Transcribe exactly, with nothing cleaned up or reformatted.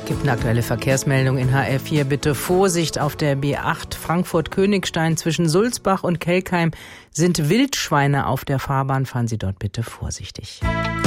Gibt eine aktuelle Verkehrsmeldung in H R vier. Bitte Vorsicht auf der B acht Frankfurt-Königstein zwischen Sulzbach und Kelkheim sind Wildschweine auf der Fahrbahn. Fahren Sie dort bitte vorsichtig.